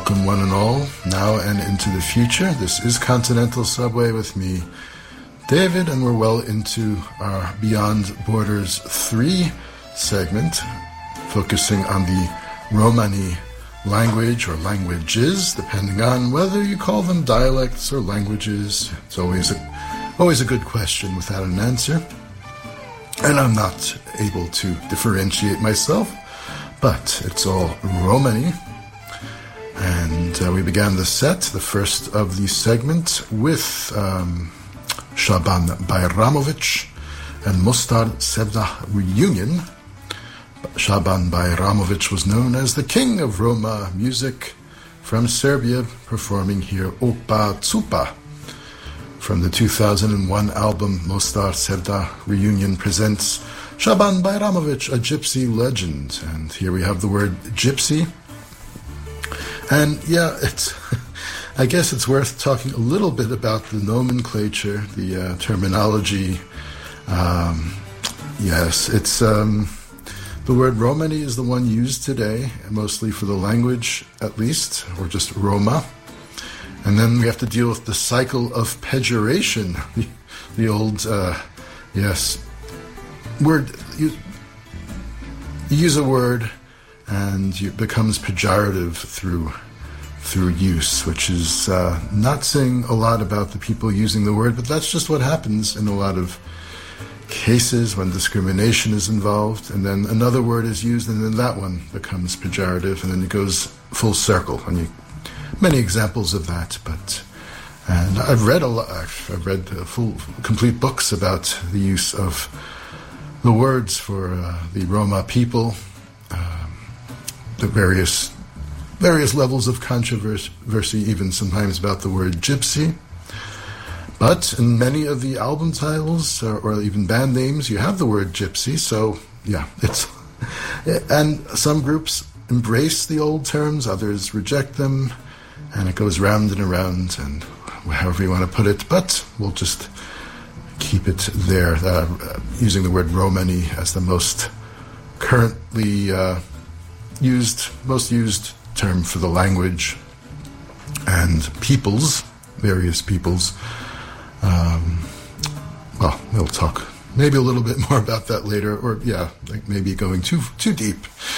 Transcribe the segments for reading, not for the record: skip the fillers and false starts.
Welcome one and all, now and into the future. This is Continental Subway with me, David, and we're well into our Beyond Borders 3 segment, focusing on the Romani language or languages, depending on whether you call them dialects or languages. It's always a good question without an answer. And I'm not able to differentiate myself, but it's all Romani. And we began the set, the first of the segment, with Shaban Bayramovic and Mostar Sevdah reunion. Shaban Bayramovic was known as the king of Roma music from Serbia, performing here Opa Tsupa. From the 2001 album Mostar Sevdah Reunion presents Shaban Bayramovic, a gypsy legend. And here we have the word gypsy. And yeah, I guess it's worth talking a little bit about the nomenclature, the terminology. Yes, it's the word Romani is the one used today, mostly for the language at least, or just Roma. And then we have to deal with the cycle of pejoration, the old, word. You use a word and it becomes pejorative through use, which is not saying a lot about the people using the word, but that's just what happens in a lot of cases when discrimination is involved, and then another word is used, and then that one becomes pejorative, and then it goes full circle. And many examples of that, and I've read a lot. I've read complete books about the use of the words for the Roma people. The various levels of controversy, even sometimes about the word gypsy. But in many of the album titles or even band names, you have the word gypsy. So yeah, and some groups embrace the old terms, others reject them, and it goes round and around, and however you want to put it. But we'll just keep it there, using the word Romani as the most currently most used term for the language and various peoples. Well, we'll talk maybe a little bit more about that later, or maybe going too deep.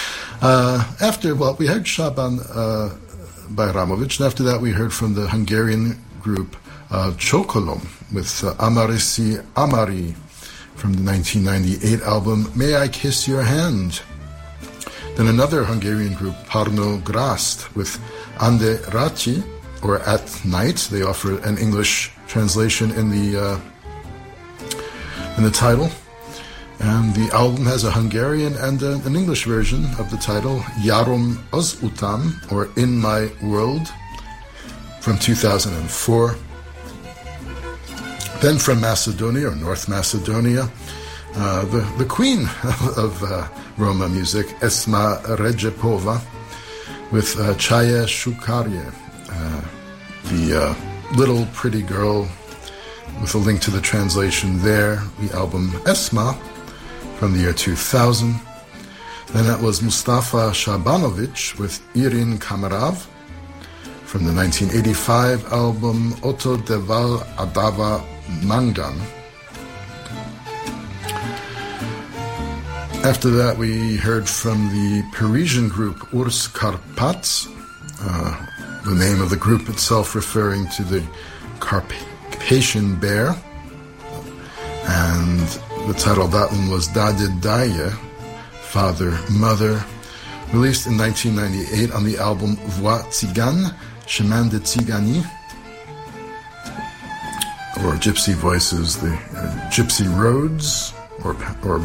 We heard Shaban Bayramovic, and after that we heard from the Hungarian group Chokolom with Amarisi Amari from the 1998 album May I Kiss Your Hand. Then another Hungarian group, Parno Grast, with Ande Raci, or At Night. They offer an English translation in the title. And the album has a Hungarian and an English version of the title, Yarom az Utam, or In My World, from 2004. Then from Macedonia, or North Macedonia, the queen of Roma music, Esma Rejepova, with Chaya Shukarye, the little pretty girl, with a link to the translation there, the album Esma from the year 2000. Then that was Mustafa Shabanovic with Irin Kamarav from the 1985 album Oto Deval Adava Mangan. After that, we heard from the Parisian group Urs Karpats, the name of the group itself referring to the Carpathian bear. And the title of that one was Dade Daye, Father, Mother, released in 1998 on the album Voix Tzigane, Chemin de Tzigani, or Gypsy Voices, the Gypsy Roads, or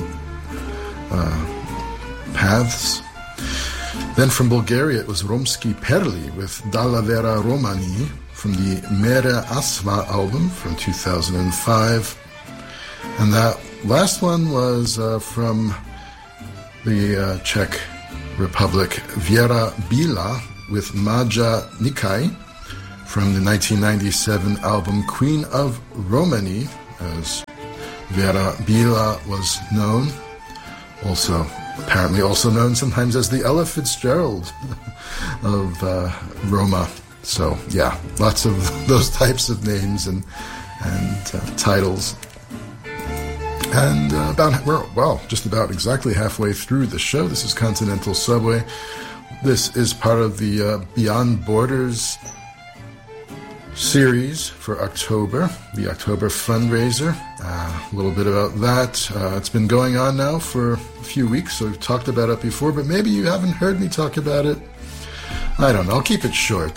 Paths. Then from Bulgaria, it was Romski Perli with Dalavera Romani from the Mere Asva album from 2005. And that last one was from the Czech Republic, Věra Bílá with Maja Nikai from the 1997 album Queen of Romani, as Věra Bílá was known. Also apparently also known sometimes as the Ella Fitzgerald of Roma. So, yeah, lots of those types of names and titles. And we're just about exactly halfway through the show. This is Continental Subway. This is part of the Beyond Borders series for October, the October fundraiser. A little bit about that. It's been going on now for a few weeks, so we've talked about it before, but maybe you haven't heard me talk about it. I don't know. I'll keep it short.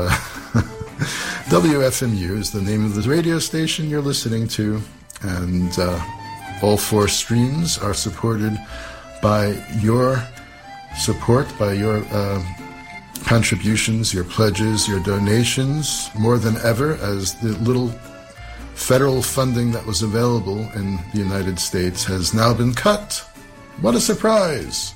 WFMU is the name of the radio station you're listening to, and all 4 streams are supported by your support, by your contributions, your pledges, your donations, more than ever, as the little federal funding that was available in the United States has now been cut. What a surprise!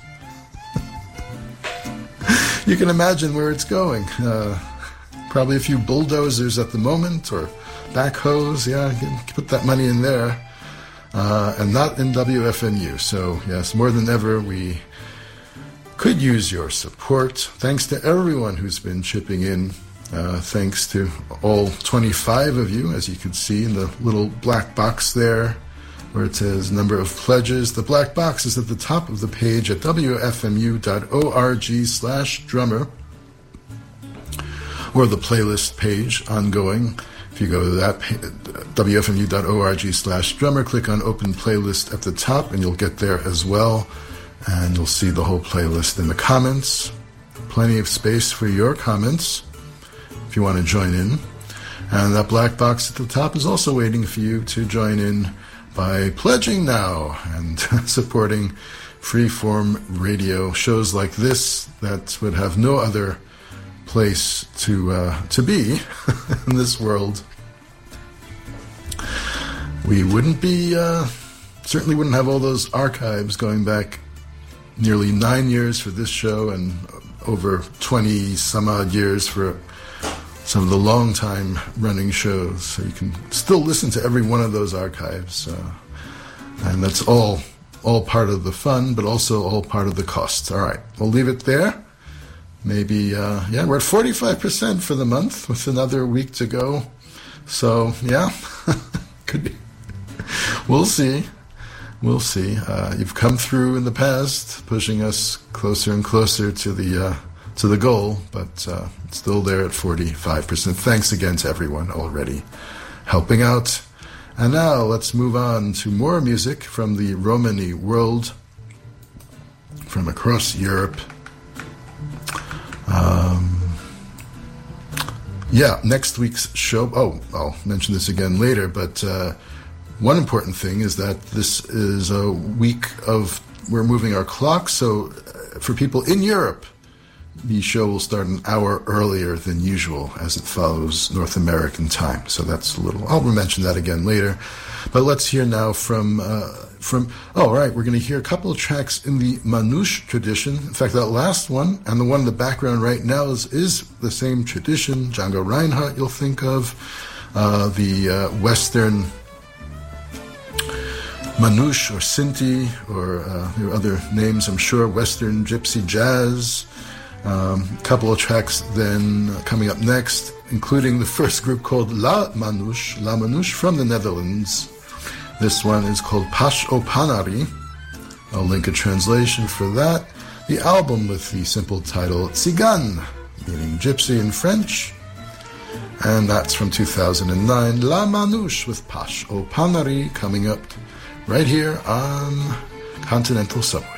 You can imagine where it's going. Probably a few bulldozers at the moment, or backhoes. Yeah, put that money in there. And not in WFMU. So, yes, more than ever, we could use your support. Thanks to everyone who's been chipping in. Thanks to all 25 of you, as you can see in the little black box there, where it says number of pledges. The black box is at the top of the page at wfmu.org/drummer, or the playlist page ongoing. If you go to that, wfmu.org/drummer, click on Open Playlist at the top, and you'll get there as well. And you'll see the whole playlist in the comments. Plenty of space for your comments if you want to join in. And that black box at the top is also waiting for you to join in by pledging now and supporting freeform radio shows like this that would have no other place to be in this world. We wouldn't be, certainly wouldn't have all those archives going back nearly 9 years for this show and over 20 some odd years for some of the long time running shows. So you can still listen to every one of those archives. And that's all part of the fun, but also all part of the cost. All right, we'll leave it there. Maybe, we're at 45% for the month with another week to go. So, yeah, could be. We'll see. We'll see. You've come through in the past, pushing us closer and closer to the goal, but it's still there at 45%. Thanks again to everyone already helping out. And now let's move on to more music from the Romani world, from across Europe. Next week's show, I'll mention this again later, but one important thing is that this is a week we're moving our clock, so for people in Europe, the show will start an hour earlier than usual as it follows North American time. So that's I'll mention that again later. But let's hear now we're going to hear a couple of tracks in the Manouche tradition. In fact, that last one and the one in the background right now is the same tradition. Django Reinhardt, you'll think of. The Western Manouche or Sinti, or there are other names, I'm sure, Western Gypsy Jazz. Couple of tracks then coming up next, including the first group called La Manouche from the Netherlands. This one is called Pash o Panari. I'll link a translation for that. The album with the simple title Tsigan, meaning gypsy in French. And that's from 2009. La Manouche with Pash o Panari coming up right here on Continental Subway.